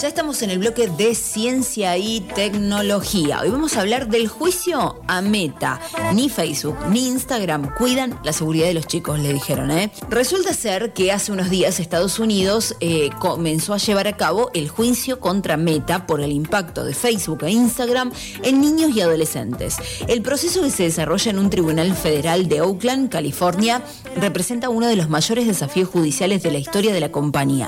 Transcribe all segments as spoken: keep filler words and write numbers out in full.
Ya estamos en el bloque de ciencia y tecnología. Hoy vamos a hablar del juicio a Meta. Ni Facebook ni Instagram cuidan la seguridad de los chicos, le dijeron, ¿eh? Resulta ser que hace unos días Estados Unidos eh, comenzó a llevar a cabo el juicio contra Meta por el impacto de Facebook e Instagram en niños y adolescentes. El proceso, que se desarrolla en un tribunal federal de Oakland, California, representa uno de los mayores desafíos judiciales de la historia de la compañía.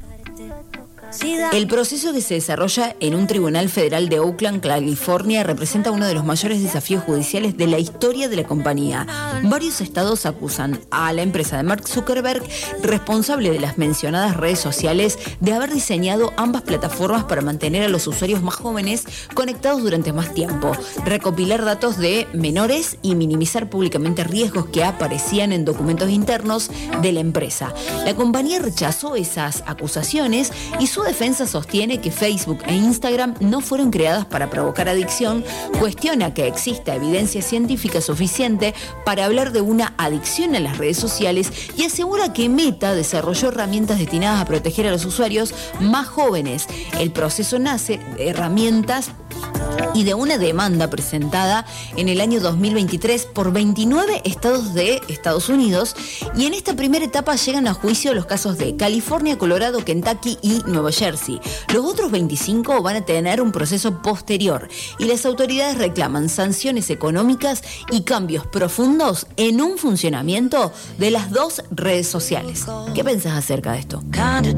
El proceso, que se desarrolla en un tribunal federal de Oakland, California, representa uno de los mayores desafíos judiciales de la historia de la compañía. Varios estados acusan a la empresa de Mark Zuckerberg, responsable de las mencionadas redes sociales, de haber diseñado ambas plataformas para mantener a los usuarios más jóvenes conectados durante más tiempo, recopilar datos de menores y minimizar públicamente riesgos que aparecían en documentos internos de la empresa. La compañía rechazó esas acusaciones y su defensa sostiene que Facebook e Instagram no fueron creadas para provocar adicción, cuestiona que exista evidencia científica suficiente para hablar de una adicción a las redes sociales y asegura que Meta desarrolló herramientas destinadas a proteger a los usuarios más jóvenes. El proceso nace de herramientas y de una demanda presentada en el año dos mil veintitrés por veintinueve estados de Estados Unidos, y en esta primera etapa llegan a juicio los casos de California, Colorado, Kentucky y Nueva Jersey. Los otros veinticinco van a tener un proceso posterior y las autoridades reclaman sanciones económicas y cambios profundos en un funcionamiento de las dos redes sociales. ¿Qué pensás acerca de esto?